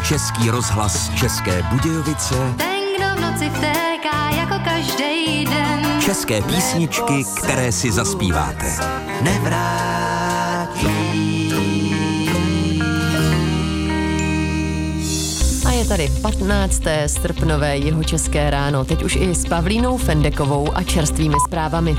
Český rozhlas České Budějovice. Ten, kdo v noci vtéká jako každý den. České písničky, které si zaspíváte. Nevrátí. A je tady 15. srpnové jihočeské ráno, teď už i s Pavlínou Fendekovou a čerstvými zprávami.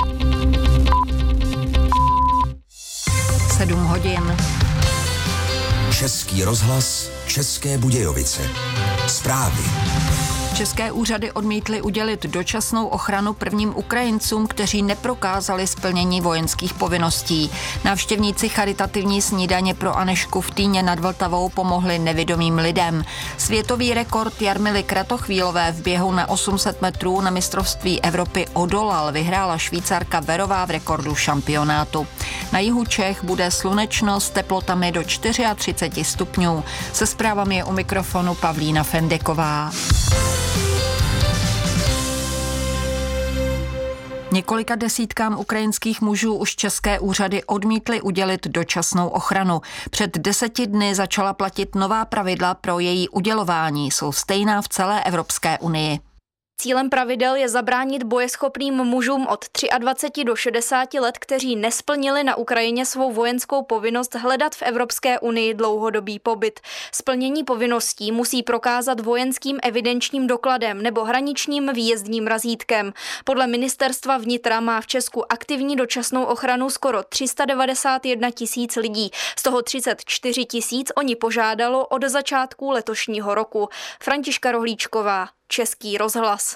7 hodin. Český rozhlas České Budějovice. Zprávy. České úřady odmítly udělit dočasnou ochranu prvním Ukrajincům, kteří neprokázali splnění vojenských povinností. Návštěvníci charitativní snídaně pro Anežku v Týně nad Vltavou pomohli nevidomým lidem. Světový rekord Jarmily Kratochvílové v běhu na 800 metrů na mistrovství Evropy odolal. Vyhrála Švýcarka Verová v rekordu šampionátu. Na jihu Čech bude slunečno s teplotami do 34 stupňů. Se zprávami je u mikrofonu Pavlína Fendeková. Několika desítkám ukrajinských mužů už české úřady odmítly udělit dočasnou ochranu. Před 10 dny začala platit nová pravidla pro její udělování. Jsou stejná v celé Evropské unii. Cílem pravidel je zabránit bojeschopným mužům od 23 do 60 let, kteří nesplnili na Ukrajině svou vojenskou povinnost hledat v Evropské unii dlouhodobý pobyt. Splnění povinností musí prokázat vojenským evidenčním dokladem nebo hraničním výjezdním razítkem. Podle ministerstva vnitra má v Česku aktivní dočasnou ochranu skoro 391 000 lidí. Z toho 34 000 oni požádalo od začátku letošního roku. Františka Rohlíčková, Český rozhlas.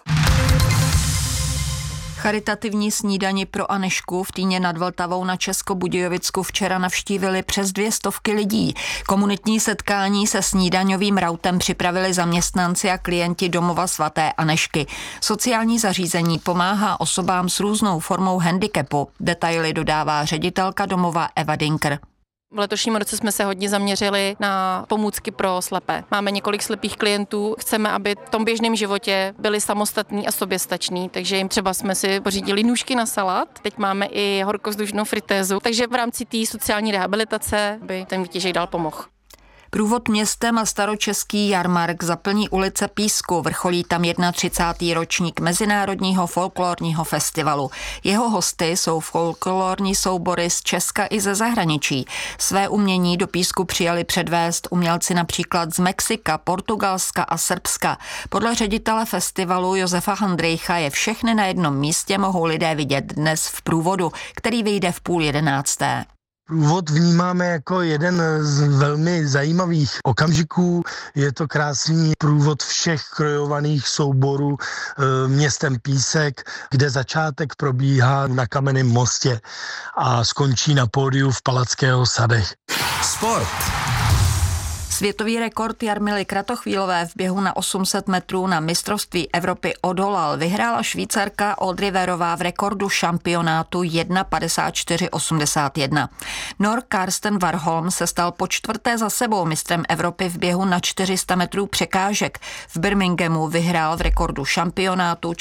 Charitativní snídani pro Anežku v Týně nad Vltavou na Českobudějovicku včera navštívili přes 200 lidí. Komunitní setkání se snídaňovým rautem připravili zaměstnanci a klienti domova svaté Anežky. Sociální zařízení pomáhá osobám s různou formou handicapu. Detaily dodává ředitelka domova Eva Dinker. V letošním roce jsme se hodně zaměřili na pomůcky pro slepé. Máme několik slepých klientů, chceme, aby v tom běžném životě byli samostatní a soběstační, takže jim třeba jsme si pořídili nůžky na salát, teď máme i horkovzdušnou fritézu, takže v rámci té sociální rehabilitace by ten výtěžek dál pomohl. Průvod městem a staročeský jarmark zaplní ulice Písku, vrcholí tam 31. ročník Mezinárodního folklorního festivalu. Jeho hosty jsou folklorní soubory z Česka i ze zahraničí. Své umění do Písku přijali předvést umělci například z Mexika, Portugalska a Srbska. Podle ředitele festivalu Josefa Handrejcha je všechny na jednom místě mohou lidé vidět dnes v průvodu, který vyjde v 10:30. Průvod vnímáme jako jeden z velmi zajímavých okamžiků. Je to krásný průvod všech krojovaných souborů městem Písek, kde začátek probíhá na Kamenném mostě a skončí na pódiu v Palackého sadech. Sport. Světový rekord Jarmily Kratochvílové v běhu na 800 metrů na mistrovství Evropy odolal. Vyhrála Švýcarka Audrey Verová v rekordu šampionátu 1:54:81. Nor Karsten Warholm se stal po 4. za sebou mistrem Evropy v běhu na 400 metrů překážek. V Birminghamu vyhrál v rekordu šampionátu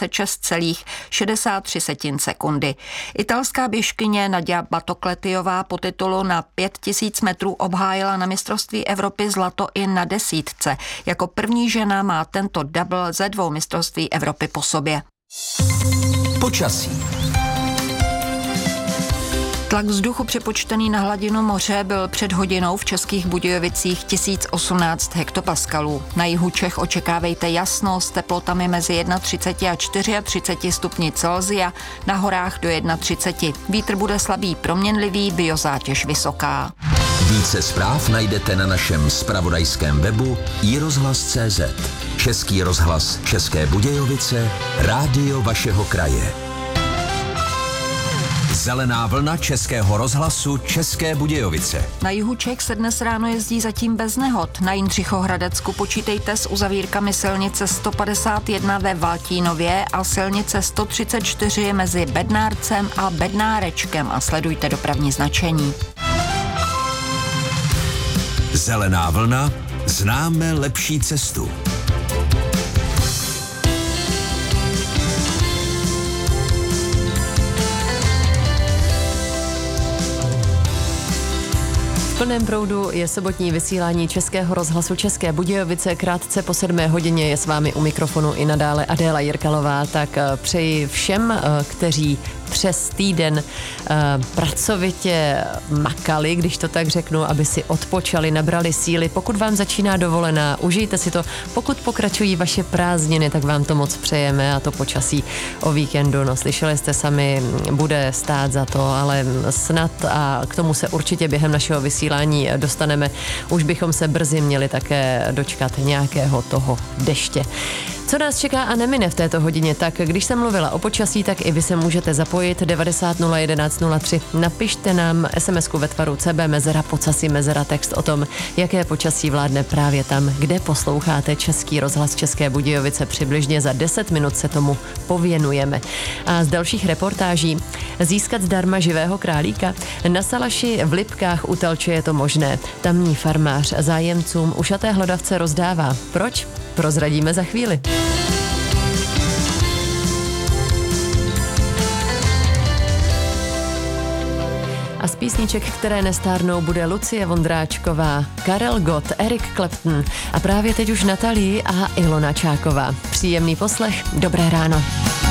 46,63 sekundy. Italská běžkyně Nadia Batocletiová po titulu na 5000 metrů obhájila na mistrovství Evropy zlato i na desítce. Jako první žena má tento double ze 2 mistrovství Evropy po sobě. Počasí. Tlak vzduchu přepočtený na hladinu moře byl před hodinou v Českých Budějovicích 1018 hektopaskalů. Na jihu Čech očekávejte jasno s teplotami mezi 31 a 34 stupni Celsia, na horách do 31. Vítr bude slabý proměnlivý, biozátěž vysoká. Více zpráv najdete na našem zpravodajském webu iRozhlas.cz. Český rozhlas České Budějovice, rádio vašeho kraje. Zelená vlna Českého rozhlasu České Budějovice. Na jihu Čech se dnes ráno jezdí zatím bez nehod. Na Jindřichohradecku počítejte s uzavírkami silnice 151 ve Valtínově a silnice 134 mezi Bednárcem a Bednárečkem a sledujte dopravní značení. Zelená vlna, známe lepší cestu. plném proudu je sobotní vysílání Českého rozhlasu České Budějovice. Krátce po 7 hodině je s vámi u mikrofonu i nadále Adéla Jirkalová. Tak přeji všem, kteří přes týden pracovitě makali, když to tak řeknu, aby si odpočali, nabrali síly. Pokud vám začíná dovolená, užijte si to. Pokud pokračují vaše prázdniny, tak vám to moc přejeme a to počasí o víkendu. No, slyšeli jste sami, bude stát za to, ale snad a k tomu se určitě během našeho vysílání dostaneme. Už bychom se brzy měli také dočkat nějakého toho deště. Co nás čeká a nemine v této hodině, tak když jsem mluvila o počasí, tak i vy se můžete zapojit 90 011 03. Napište nám SMS-ku ve tvaru CB mezera, podsasí mezera, text o tom, jaké počasí vládne právě tam, kde posloucháte Český rozhlas České Budějovice. Přibližně za 10 minut se tomu pověnujeme. A z dalších reportáží získat zdarma živého králíka. Na Salaši v Lipkách u Telče je to možné. Tamní farmář zájemcům ušaté hlodavce rozdává. Proč? Prozradíme za chvíli. A z písniček, které nestárnou, bude Lucie Vondráčková, Karel Gott, Eric Clapton a právě teď už Natalie a Ilona Čáková. Příjemný poslech, dobré ráno.